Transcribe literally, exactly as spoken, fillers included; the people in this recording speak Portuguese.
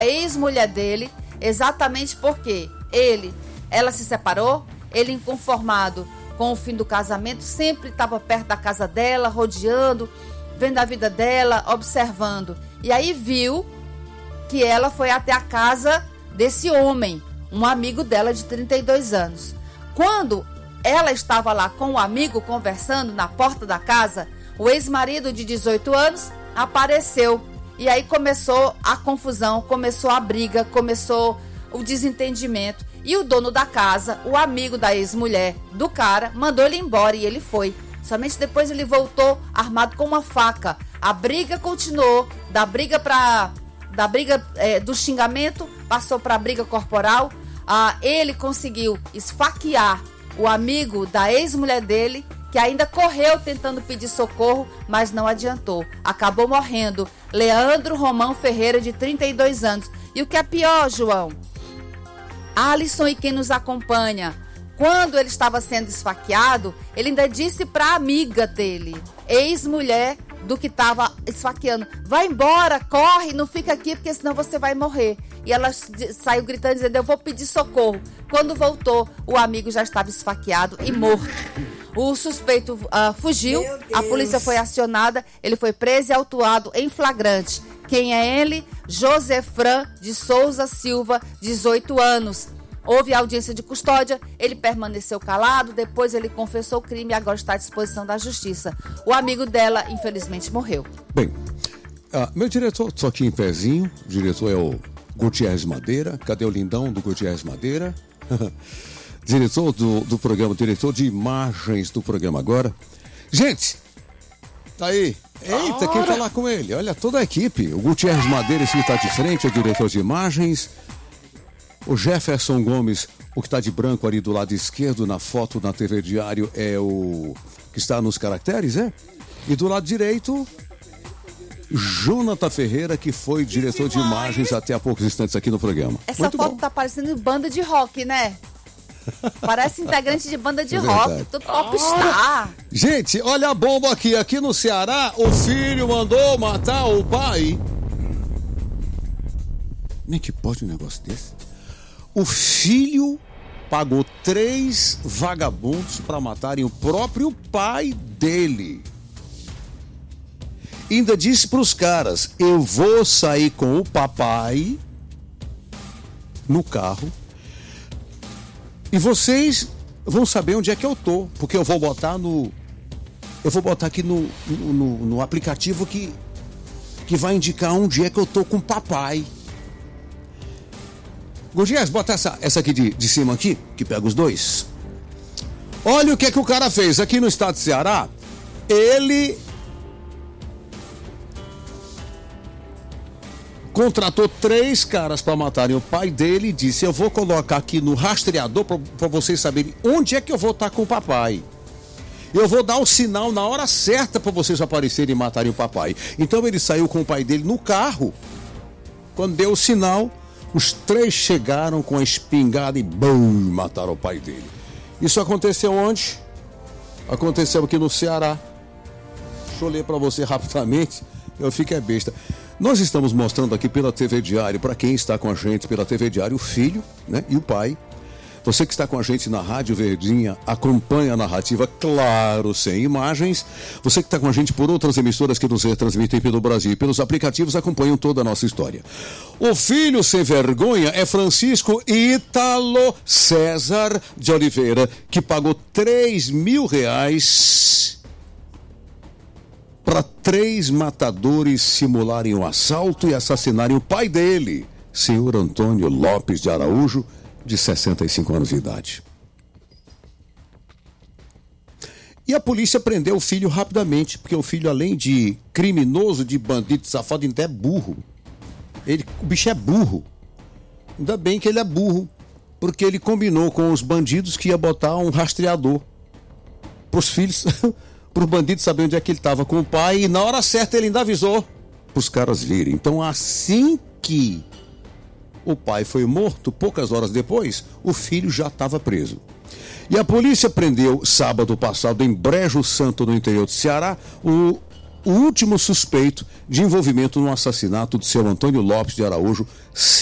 a ex-mulher dele, exatamente porque ele, ela se separou, ele inconformado com o fim do casamento, sempre estava perto da casa dela, rodeando, vendo a vida dela, observando. E aí viu que ela foi até a casa desse homem, um amigo dela de trinta e dois anos. Quando ela estava lá com o amigo conversando na porta da casa, o ex-marido de dezoito anos apareceu. E aí começou a confusão, começou a briga, começou o desentendimento. E o dono da casa, o amigo da ex-mulher do cara, mandou ele embora e ele foi. Somente depois ele voltou armado com uma faca. A briga continuou, da briga para da briga é, do xingamento, passou para a briga corporal. Ah, ele conseguiu esfaquear o amigo da ex-mulher dele, que ainda correu tentando pedir socorro, mas não adiantou. Acabou morrendo. Leandro Romão Ferreira, de trinta e dois anos. E o que é pior, João? Alisson e quem nos acompanha, quando ele estava sendo esfaqueado, ele ainda disse para a amiga dele, ex-mulher do que estava esfaqueando, vai embora, corre, não fica aqui porque senão você vai morrer. E ela saiu gritando, dizendo, eu vou pedir socorro. Quando voltou, o amigo já estava esfaqueado e morto. O suspeito uh, fugiu, a polícia foi acionada, ele foi preso e autuado em flagrante. Quem é ele? Josefran de Souza Silva, dezoito anos. Houve audiência de custódia, ele permaneceu calado, depois ele confessou o crime e agora está à disposição da justiça. O amigo dela, infelizmente, morreu. Bem, uh, meu diretor, estou aqui em pezinho, o diretor é o Gutierrez Madeira. Cadê o lindão do Gutierrez Madeira? Diretor do, do programa, diretor de imagens do programa agora. Gente, tá aí. Eita, quem tá lá com ele? Olha, toda a equipe. O Gutierrez Madeira, esse que tá de frente, é o diretor de imagens. O Jefferson Gomes, o que está de branco ali do lado esquerdo na foto na T V Diário, é o que está nos caracteres, é? E do lado direito, Jonathan Ferreira, que foi diretor de imagens até há poucos instantes aqui no programa. Essa Muito foto bom. tá parecendo banda de rock, né? Parece integrante de banda de é rock, tudo popstar. Gente, olha a bomba aqui. Aqui no Ceará, o filho mandou matar o pai. Nem que pode um negócio desse. O filho pagou três vagabundos para matarem o próprio pai dele. Ainda disse para os caras, eu vou sair com o papai no carro e vocês vão saber onde é que eu tô, porque eu vou botar no eu vou botar aqui no, no, no aplicativo que, que vai indicar onde é que eu tô com o papai. Gutiérrez, bota essa, essa aqui de, de cima aqui, que pega os dois. Olha o que é que o cara fez aqui no estado de Ceará. Ele contratou três caras para matarem o pai dele e disse, eu vou colocar aqui no rastreador para vocês saberem onde é que eu vou estar com o papai. Eu vou dar o sinal na hora certa para vocês aparecerem e matarem o papai. Então ele saiu com o pai dele no carro. Quando deu o sinal, os três chegaram com a espingarda e bum, mataram o pai dele. Isso aconteceu onde? Aconteceu aqui no Ceará. Deixa eu ler para você rapidamente, eu fico é besta. Nós estamos mostrando aqui pela T V Diário, para quem está com a gente pela T V Diário, o filho, né, e o pai. Você que está com a gente na Rádio Verdinha, acompanha a narrativa, claro, sem imagens. Você que está com a gente por outras emissoras que nos retransmitem pelo Brasil e pelos aplicativos, acompanham toda a nossa história. O filho sem vergonha é Francisco Ítalo César de Oliveira, que pagou três mil reais para três matadores simularem um assalto e assassinarem o pai dele, senhor Antônio Lopes de Araújo, de sessenta e cinco anos de idade. E a polícia prendeu o filho rapidamente, porque o filho, além de criminoso, de bandido, de safado, ainda é burro. Ele, o bicho é burro. Ainda bem que ele é burro, porque ele combinou com os bandidos que ia botar um rastreador pros filhos, pros bandidos saberem onde é que ele estava com o pai, e na hora certa ele ainda avisou pros caras virem. Então, assim que o pai foi morto, poucas horas depois, o filho já estava preso. E a polícia prendeu, sábado passado, em Brejo Santo, no interior do Ceará, o o último suspeito de envolvimento no assassinato do seu Antônio Lopes de Araújo,